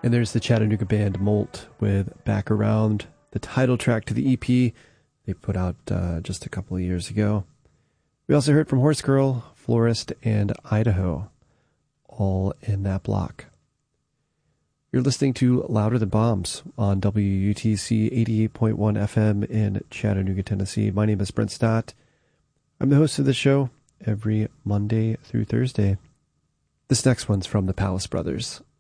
And there's the Chattanooga band Molt with Back Around, the title track to the EP they put out just a couple of years ago. We also heard from Horse Girl, Florist, and Idaho, all in that block. You're listening to Louder Than Bombs on WUTC 88.1 FM in Chattanooga, Tennessee. My name is Brent Stott. I'm the host of the show every Monday through Thursday. This next one's from the Palace Brothers.